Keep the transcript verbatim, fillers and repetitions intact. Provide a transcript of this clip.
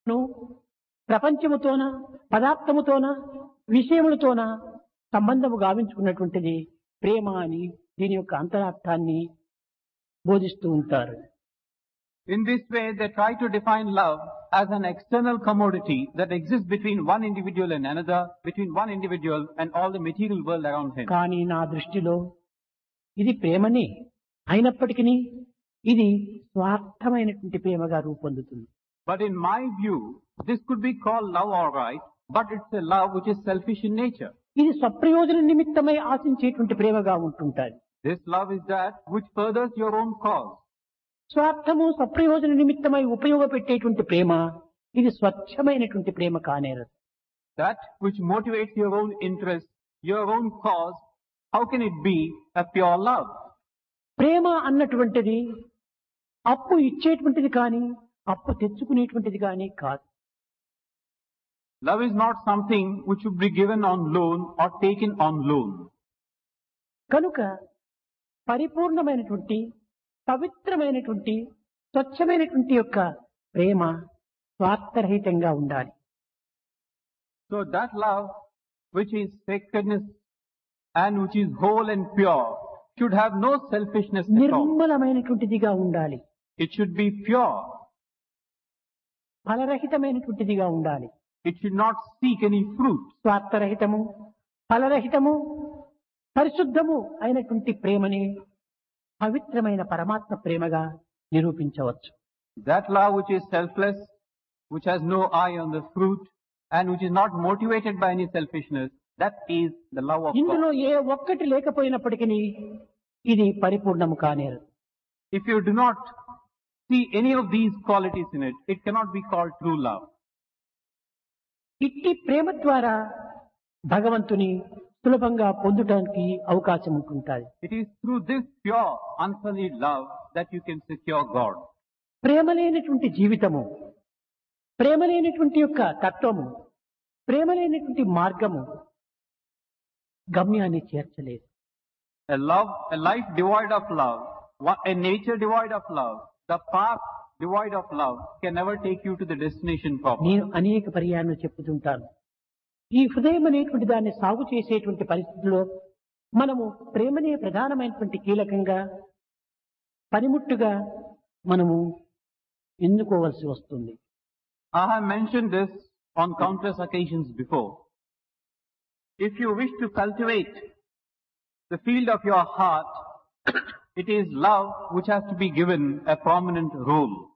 ను ప్రపంచముతోన పదార్థముతోన విషయములతోన సంబంధము గావించుకున్నటువంటిది ప్రేమ అని దీని యొక్క అంతరార్థాన్ని బోధిస్తూ ఉంటారు. In this way, they try to define love as an external commodity that exists between one individual and another, between one individual and all the material world around him. కానీ నా దృష్టిలో ఇది ప్రేమని అయినప్పటికీ ఇది స్వార్థమైనటువంటి ప్రేమగా రూపొందుతుంది. But in my view, this could be called love all right, but it's a love which is selfish in nature. ఇది స్వప్రయోజన నిమిత్తమై ఆశించేటువంటి ప్రేమగా ఉంటుంటాది. This love is that which furthers your own cause. స్వార్థము స్వప్రయోజన నిమిత్తమై ఉపయోగపెట్టేటువంటి ప్రేమ ఇది స్వచ్ఛమైనటువంటి ప్రేమ కానేరదు. That which motivates your own interest, your own cause, how can it be a pure love? ప్రేమ అన్నటువంటిది అప్పు ఇచ్చేటువంటిది కానీ అప్పు తెచ్చుకునేటువంటిది కానీ కాదు. Love is not something which should be given on loan or taken on loan. కనుక పరిపూర్ణమైనటువంటి పవిత్రమైనటువంటి స్వచ్ఛమైనటువంటి యొక్క ప్రేమ స్వార్థరహితంగా ఉండాలి. So that love which is sacredness and which is whole and pure should have no selfishness at all. నిర్మలమైనటువంటిదిగా ఉండాలి. It should be pure. ఫలరహితమైనటువంటిదిగా ఉండాలి. It should not seek any fruit. స్వార్థరహితము ఫలరహితము పరిశుద్ధము అయినటువంటి ప్రేమని పవిత్రమైన పరమాత్మ ప్రేమగా నిరూపించవచ్చు. That love which is selfless, which has no eye on the fruit, and which is not motivated by any selfishness, that is the love of ఇందులో God. ఏ ఒక్కటి లేకపోయినప్పటికీ ఇది పరిపూర్ణము కానేరు. If you do not see any of these qualities in it, it cannot be called true love. ఇట్టి ప్రేమ ద్వారా భగవంతుని సులభంగా పొందడానికి అవకాశం ఉంటుంటుంది. It is through this pure, unsullied love that you can secure God. ప్రేమ లేనటువంటి జీవితము, ప్రేమ లేనటువంటి యొక్క తత్వము, ప్రేమ లేనటువంటి మార్గము గమ్యాన్ని చేర్చలేదు. A love, a life devoid of love, one- a nature devoid of love, the path devoid of love can never take you to the destination proper. నేను అనేక పర్యాయాలు చెప్పుతుంటాను. ఈ హృదయం అనేటువంటి దాన్ని సాగు చేసేటువంటి పరిస్థితుల్లో మనము ప్రేమనే ప్రధానమైనటువంటి కీలకంగా పనిముట్టుగా మనము ఎన్నుకోవలసి వస్తుంది. I have mentioned this on countless occasions before. If you wish to cultivate the field of your heart, it is love which has to be given a prominent role.